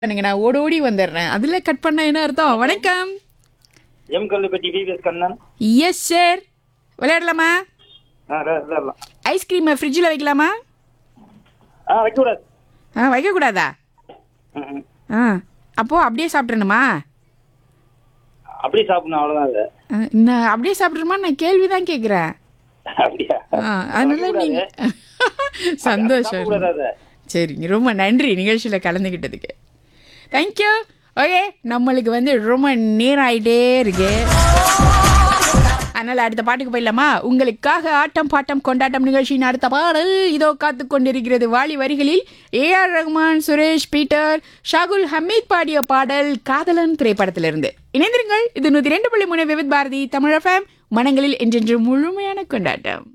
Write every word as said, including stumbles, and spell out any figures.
பண்ணுங்க நான் ஓடி ஓடி வந்துடுறேன். அதுல கட் பண்ண என்ன அர்த்தம்? வணக்கம். M Kallupatti VVS Kannan. Yes sir. விளையாடலாமா? ஆ விளையாடலாம். ஐஸ்கிரீமை ஃப்ரிட்ஜில் வைக்கலாமா? ஆ வைக்கக்கூடாது. ஆ வைக்கக்கூடாதா? ம், ம். ஆ அப்போ அப்படியே சாப்பிட்றணுமா? அப்படியே சாப்பிடணும் அவ்வளோதான் அது. ஆ, நான் அப்படியே சாப்பிட்றமா? நான் கேள்வி தான் கேட்குறேன். அப்படியா? அதனால நீங்க சந்தோஷம். சாப்பிடக்கூடாது அதை. சரிங்க, ரொம்ப நன்றி நிகழ்ச்சியில் கலந்துக்கிட்டதுக்கு. தேங்க்யூ. ஓகே, நம்மளுக்கு வந்து ரொம்ப நேரம் ஆகிட்டே இருக்கு. அதனால் அடுத்த பாட்டுக்கு போயிடலாமா? உங்களுக்காக ஆட்டம் பாட்டம் கொண்டாட்டம் நிகழ்ச்சியின் அடுத்த பாடல் இதோ காத்து கொண்டிருக்கிறது. வாலி வரிகளில் A R Rahman, Suresh Peter, Shahul Hamid பாடிய பாடல் காதலன் திரைப்படத்திலிருந்து. இணைந்திருங்கள். இது நூற்றி ரெண்டு புள்ளி மூணு விவித் பாரதி தமிழ் எஃப்எம். மனங்களில் என்றென்று முழுமையான கொண்டாட்டம்.